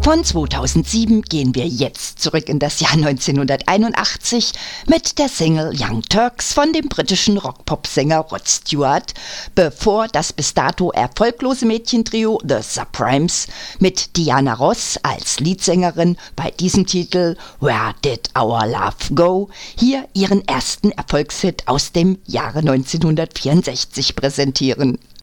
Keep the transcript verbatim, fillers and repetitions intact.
Von zweitausendsieben gehen wir jetzt zurück in das Jahr neunzehnhunderteinundachtzig mit der Single Young Turks von dem britischen Rock-Pop-Sänger Rod Stewart, bevor das bis dato erfolglose Mädchentrio The Subprimes mit Diana Ross als Leadsängerin bei diesem Titel Where Did Our Love Go hier ihren ersten Erfolgshit aus dem Jahre neunzehnhundertvierundsechzig präsentieren.